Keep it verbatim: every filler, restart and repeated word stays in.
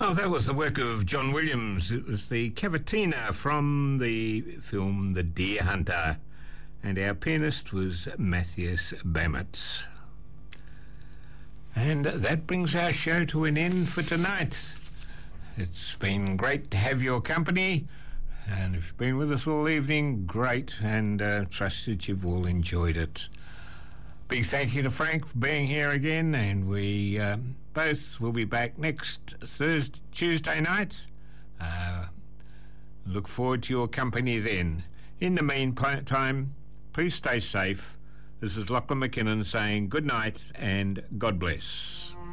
Oh, that was the work of John Williams. It was the cavatina from the film The Deer Hunter, and our pianist was Matthias Bametz. And that brings our show to an end for tonight. It's been great to have your company, and if you've been with us all evening, great, and uh, trust that you've all enjoyed it. Big thank you to Frank for being here again, and we uh, both will be back next Thursday, Tuesday night. Uh, look forward to your company then. In the meantime, please stay safe. This is Lachlan McKinnon saying good night and God bless.